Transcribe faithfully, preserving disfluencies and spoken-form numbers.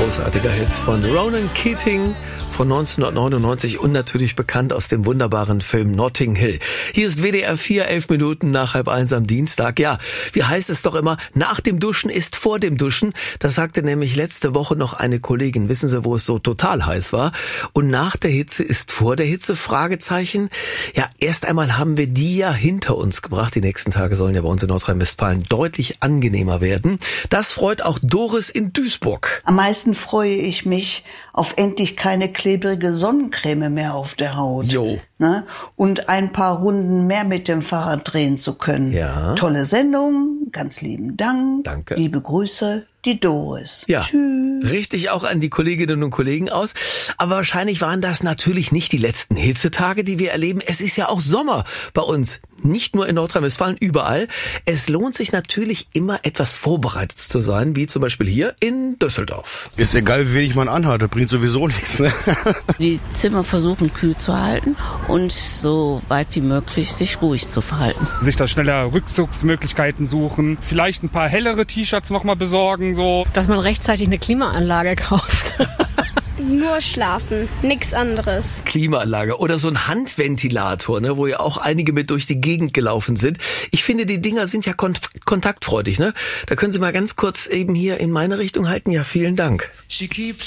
großartiger Hit von Ronan Keating von neunzehnhundertneunundneunzig und natürlich bekannt aus dem wunderbaren Film Notting Hill. Hier ist W D R vier, elf Minuten nach halb eins am Dienstag. Ja, wie heißt es doch immer, nach dem Duschen ist vor dem Duschen. Das sagte nämlich letzte Woche noch eine Kollegin. Wissen Sie, wo es so total heiß war? Und nach der Hitze ist vor der Hitze? Fragezeichen. Ja, erst einmal haben wir die ja hinter uns gebracht. Die nächsten Tage sollen ja bei uns in Nordrhein-Westfalen deutlich angenehmer werden. Das freut auch Doris in Duisburg. Am meisten freue ich mich auf endlich keine klebrige Sonnencreme mehr auf der Haut. Jo. Ne? Und ein paar Runden mehr mit dem Fahrrad drehen zu können. Ja. Tolle Sendung, ganz lieben Dank. Danke. Liebe Grüße, die Doris. Ja, tschüss. Richtig auch an die Kolleginnen und Kollegen aus. Aber wahrscheinlich waren das natürlich nicht die letzten Hitzetage, die wir erleben. Es ist ja auch Sommer bei uns. Nicht nur in Nordrhein-Westfalen, überall. Es lohnt sich natürlich immer etwas vorbereitet zu sein, wie zum Beispiel hier in Düsseldorf. Ist egal, wie wenig man anhat, das bringt sowieso nichts. Ne? Die Zimmer versuchen kühl zu halten und so weit wie möglich sich ruhig zu verhalten. Sich da schneller Rückzugsmöglichkeiten suchen, vielleicht ein paar hellere T-Shirts nochmal besorgen. So. Dass man rechtzeitig eine Klimaanlage kauft. Nur schlafen, nichts anderes. Klimaanlage oder so ein Handventilator, ne, wo ja auch einige mit durch die Gegend gelaufen sind. Ich finde, die Dinger sind ja kont- kontaktfreudig, ne? Da können Sie mal ganz kurz eben hier in meine Richtung halten. Ja, vielen Dank.